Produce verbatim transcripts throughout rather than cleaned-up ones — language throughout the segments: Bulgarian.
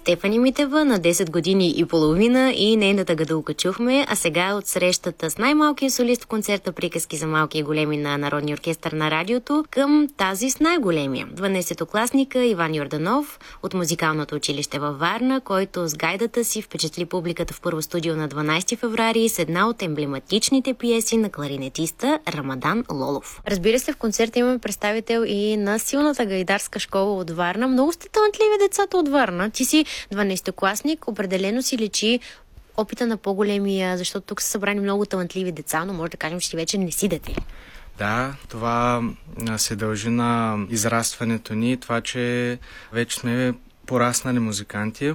Стефани Митева на десет години и половина и нейната гадулка чухме, а сега от срещата с най-малкия солист в концерта "Приказки за малки и големи" на Народния оркестър на радиото към тази с най-големия. дванадесетокласника Иван Йорданов от Музикалното училище във Варна, който с гайдата си впечатли публиката в Първо студио на дванадесети февруари с една от емблематичните пиеси на кларинетиста Рамадан Лолов. Разбира се, в концерта имаме представител и на силната гайдарска школа от Варна. Много сте талантливи децата от Варна. Ти си дванадесетокласник, определено си личи опита на по-големия, защото тук са събрани много талантливи деца, но може да кажем, че ти вече не си дете. Да, това се дължи на израстването ни, това, че вече сме пораснали музиканти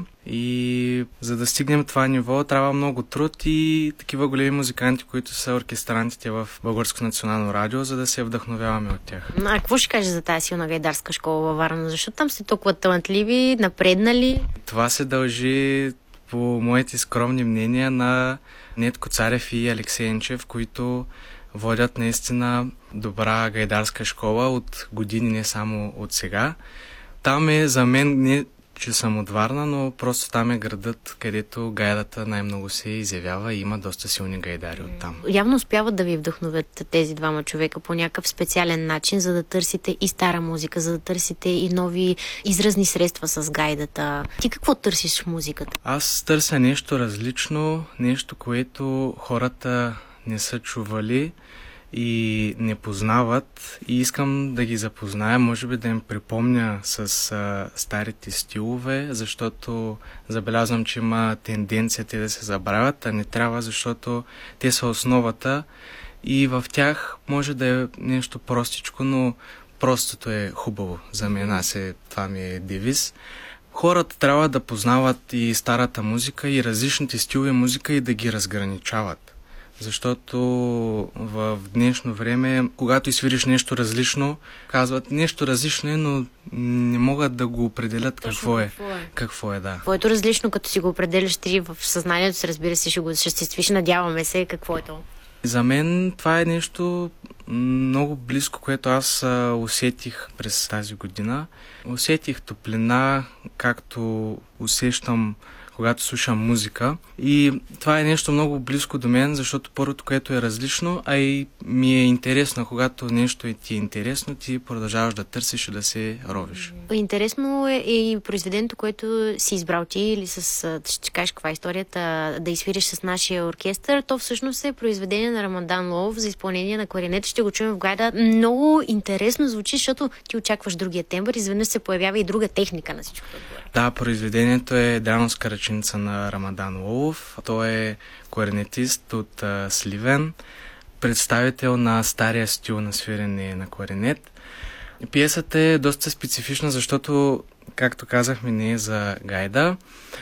и за да стигнем това ниво трябва много труд и такива големи музиканти, които са оркестрантите в Българско национално радио, за да се вдъхновяваме от тях. А какво ще кажеш за тази силна гайдарска школа във Варна? Защо там сте толкова талантливи, напреднали? Това се дължи, по моите скромни мнения, на Нетко Царев и Алексей Енчев, които водят наистина добра гайдарска школа от години, не само от сега. Там е за мен, не че съм от Варна, но просто там е градът, където гайдата най-много се изявява и има доста силни гайдари от там. Явно успяват да ви вдъхновят тези двама човека по някакъв специален начин, за да търсите и стара музика, за да търсите и нови изразни средства с гайдата. Ти какво търсиш в музиката? Аз търся нещо различно, нещо, което хората не са чували и не познават и искам да ги запозная, може би да им припомня с а, старите стилове, защото забелязвам, че има тенденция те да се забравят, а не трябва, защото те са основата и в тях може да е нещо простичко, но простото е хубаво. За мен, аз е, това ми е девиз. Хората трябва да познават и старата музика, и различните стилове музика и да ги разграничават. Защото в днешно време, когато изсвириш нещо различно, казват нещо различно е, но не могат да го определят какво е. Какво е, какво е да. Твоето различно, като си го определяш ти в съзнанието си, разбира се, ще го осъществиш, надяваме се, какво е то? За мен това е нещо много близко, което аз а, усетих през тази година. Усетих топлина, както усещам когато слушам музика. И това е нещо много близко до мен, защото първото, което е различно, а и ми е интересно. Когато нещо е ти е интересно, ти продължаваш да търсиш и да се ровиш. Интересно е и произведението, което си избрал ти, или с, ще кажеш каква е историята, да изсвириш с нашия оркестър. То всъщност е произведение на Рамадан Лолов за изпълнение на кларинет. Ще го чуем в гайда. Много интересно звучи, защото ти очакваш другия тембър, изведнъж се появява и друга техника на всичко. Да, произведението е Драновска ръченица на Рамадан Лолов. Той е кларинетист от а, Сливен, представител на стария стил на свирене на кларинет. Пиесата е доста специфична, защото, както казахме, не е за гайда.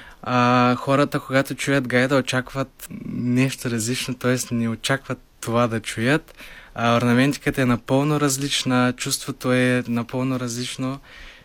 А, хората, когато чуят гайда, очакват нещо различно, т.е. не очакват това да чуят. А, орнаментиката е напълно различна, чувството е напълно различно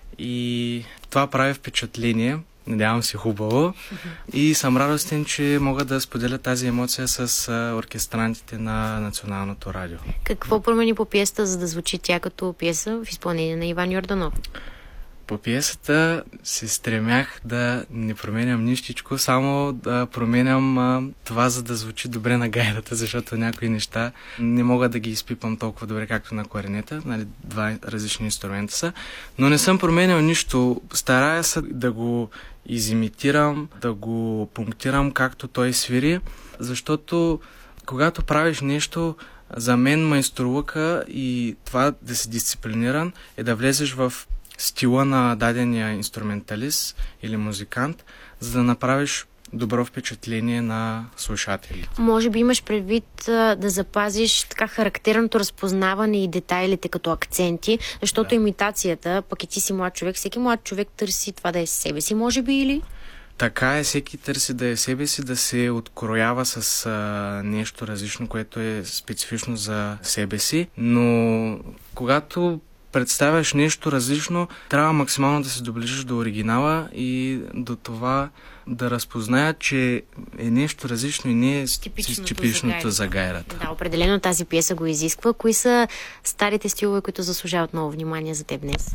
и това прави впечатление. Надявам се хубаво. И съм радостен, че мога да споделя тази емоция с оркестрантите на Националното радио. Какво промени по пиесата, за да звучи тя като пиеса в изпълнение на Иван Йорданов? По пиесата се стремях да не променям нищичко, само да променям а, това, за да звучи добре на гайдата, защото някои неща не мога да ги изпипам толкова добре, както на кларинета. Нали, два различни инструмента са. Но не съм променял нищо. Старая се да го изимитирам, да го пунктирам както той свири, защото когато правиш нещо, за мен майсторлъка и това да си дисциплиниран е да влезеш в стила на дадения инструменталист или музикант, за да направиш добро впечатление на слушателите. Може би имаш предвид а, да запазиш така характерното разпознаване и детайлите като акценти, защото да. Имитацията, пък и ти си млад човек, всеки млад човек търси това да е себе си, може би, или? Така е, всеки търси да е себе си, да се откроява с а, нещо различно, което е специфично за себе си, но когато представяш нещо различно, трябва максимално да се доближиш до оригинала и до това да разпознаят, че е нещо различно и не е типичното, типичното за гайрата. Да, определено тази пиеса го изисква. Кои са старите стилове, които заслужават много внимание за теб днес?